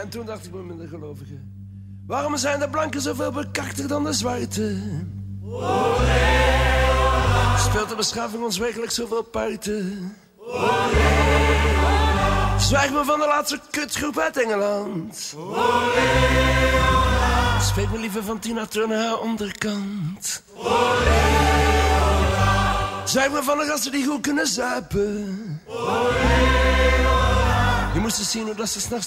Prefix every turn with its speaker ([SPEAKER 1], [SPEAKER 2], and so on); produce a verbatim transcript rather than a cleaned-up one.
[SPEAKER 1] En toen dacht ik bij mijn gelovigen... Waarom zijn de blanken zoveel bekakter dan de zwarte? Speelt de beschaving ons werkelijk zoveel parten? Zwijg me van de laatste kutgroep uit Engeland. Spreek me liever van Tina Turner haar onderkant. Zwijg me van de gasten die goed kunnen zuipen. Je moest eens zien hoe dat ze s'nachts